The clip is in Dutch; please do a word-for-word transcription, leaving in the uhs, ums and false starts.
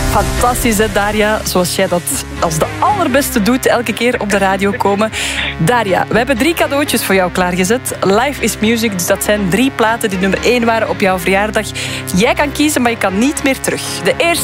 Fantastisch, hè, Daria? Zoals jij dat als de allerbeste doet, elke keer op de radio komen. Daria, we hebben drie cadeautjes voor jou klaargezet. Life is Music, dus dat zijn drie platen die nummer één waren op jouw verjaardag. Jij kan kiezen, maar je kan niet meer terug. De eerste